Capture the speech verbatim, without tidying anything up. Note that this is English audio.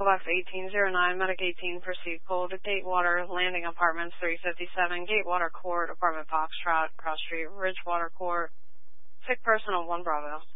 Box eighteen oh nine, Medic eighteen, proceed code, Gatewater, Landing Apartments three fifty-seven, Gatewater Court, Apartment Foxtrot, Cross Street, Ridgewater Court, sick person on one Bravo.